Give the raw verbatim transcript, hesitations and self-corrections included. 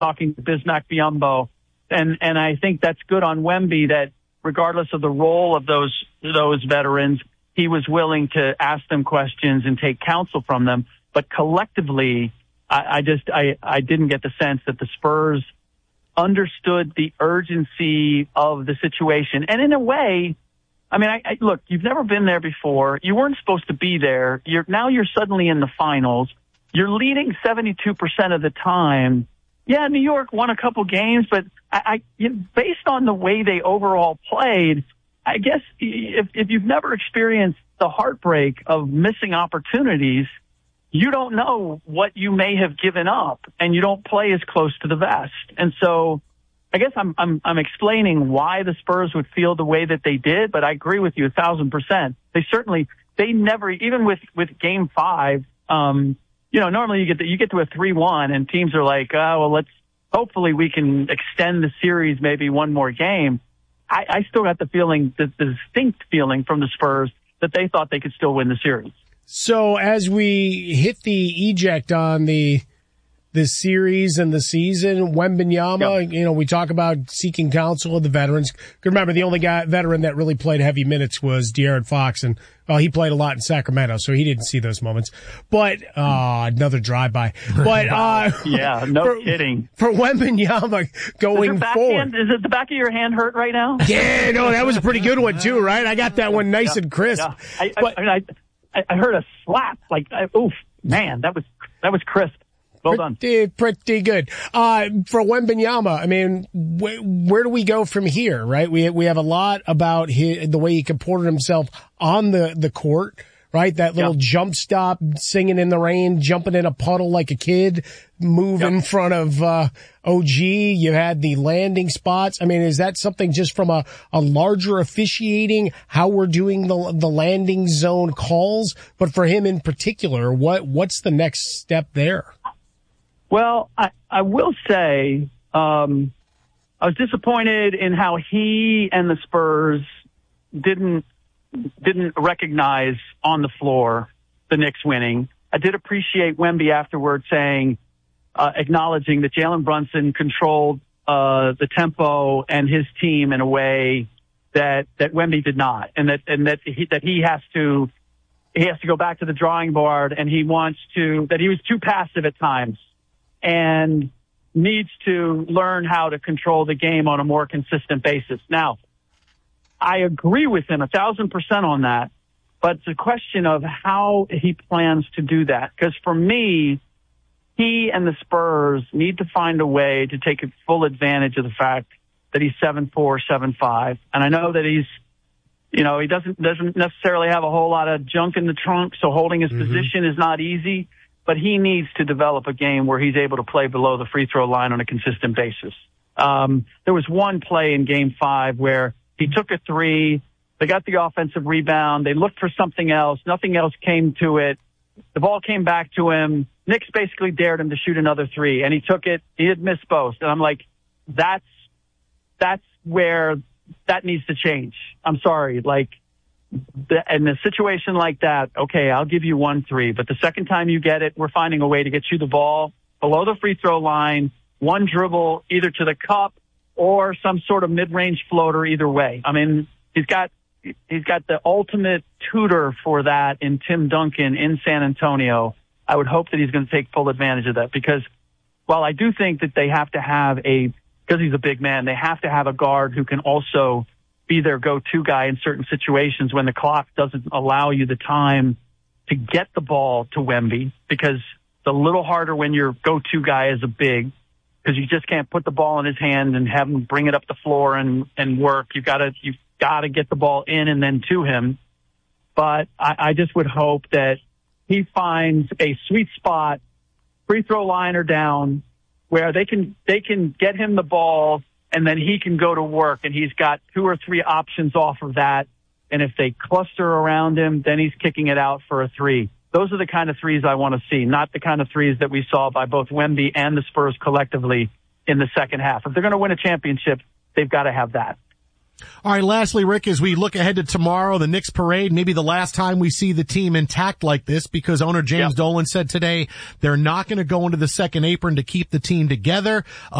talking to Bismack Biyombo, and and I think that's good on Wemby that regardless of the role of those those veterans, he was willing to ask them questions and take counsel from them. But collectively, I, I just I, I didn't get the sense that the Spurs understood the urgency of the situation. And in a way, I mean, I, I look, you've never been there before. You weren't supposed to be there. You're now you're suddenly in the finals. You're leading seventy-two percent of the time. Yeah, New York won a couple games, but I, I you know, based on the way they overall played, I guess if, if you've never experienced the heartbreak of missing opportunities, you don't know what you may have given up, and you don't play as close to the vest. And so I guess I'm, I'm, I'm explaining why the Spurs would feel the way that they did, but I agree with you a thousand percent. They certainly, they never, even with, with game five, um, you know, normally you get to, you get to a three one and teams are like, oh, well, let's, hopefully we can extend the series maybe one more game. I, I still got the feeling, the, the distinct feeling from the Spurs that they thought they could still win the series. So as we hit the eject on the the series and the season, Wembanyama, yep. you know, we talk about seeking counsel of the veterans. Remember, the only guy veteran that really played heavy minutes was De'Aaron Fox, and well, he played a lot in Sacramento, so he didn't see those moments. But uh, another drive-by. But uh, yeah, no for, kidding. For Wembanyama going forward, hand, is it the back of your hand hurt right now? Yeah, no, that was a pretty good one too, right? I got that one nice yeah, and crisp. Yeah. I, but, I, I, I heard a slap. Like, I, oof, man, that was that was crisp. Well done. Pretty, pretty good. Uh, for Wembanyama, I mean, wh- where do we go from here, right? We we have a lot about his, the way he comported himself on the, the court, right? That little yep. jump stop, singing in the rain, jumping in a puddle like a kid, move yep. in front of uh, O G. You had the landing spots. I mean, is that something just from a, a larger officiating, how we're doing the the landing zone calls? But for him in particular, what what's the next step there? Well, I, I will say um, I was disappointed in how he and the Spurs didn't didn't recognize on the floor the Knicks winning. I did appreciate Wemby afterward saying, uh, acknowledging that Jalen Brunson controlled uh, the tempo and his team in a way that that Wemby did not, and that and that he, that he has to he has to go back to the drawing board, and he wants to that he was too passive at times, and needs to learn how to control the game on a more consistent basis. Now, I agree with him a thousand percent on that, but it's a question of how he plans to do that. Because for me, he and the Spurs need to find a way to take full advantage of the fact that he's seven four, seven five. And I know that he's, you know, he doesn't doesn't necessarily have a whole lot of junk in the trunk, so holding his mm-hmm. position is not easy. But he needs to develop a game where he's able to play below the free throw line on a consistent basis. Um, there was one play in game five where he took a three. They got the offensive rebound. They looked for something else. Nothing else came to it. The ball came back to him. Knicks basically dared him to shoot another three, and he took it. He had missed both. And I'm like, that's, that's where that needs to change. I'm sorry. Like, the, in a situation like that, okay, I'll give you one three, but the second time you get it, we're finding a way to get you the ball below the free throw line, one dribble either to the cup or some sort of mid-range floater either way. I mean, he's got, he's got the ultimate tutor for that in Tim Duncan in San Antonio. I would hope that he's going to take full advantage of that, because while I do think that they have to have a, because he's a big man, they have to have a guard who can also be their go-to guy in certain situations when the clock doesn't allow you the time to get the ball to Wemby, because it's a little harder when your go-to guy is a big, because you just can't put the ball in his hand and have him bring it up the floor and, and work. You've got to, you've got to get the ball in and then to him. But I, I just would hope that he finds a sweet spot, free throw line or down, where they can, they can get him the ball and then he can go to work, and he's got two or three options off of that. And if they cluster around him, then he's kicking it out for a three. Those are the kind of threes I want to see, not the kind of threes that we saw by both Wemby and the Spurs collectively in the second half. If they're going to win a championship, they've got to have that. All right, lastly, Rick, as we look ahead to tomorrow, the Knicks parade, maybe the last time we see the team intact like this, because owner James yep. Dolan said today they're not going to go into the second apron to keep the team together.